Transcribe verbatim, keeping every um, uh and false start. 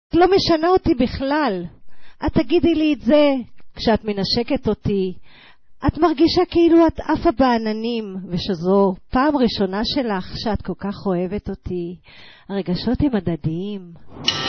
לא משנה אותי בכלל. את תגידי לי את זה כשאת מנשקת אותי. את מרגישה כאילו את עפה בעננים, ושזו פעם ראשונה שלך שאת כל כך אוהבת אותי. הרגשות הם הדדיים.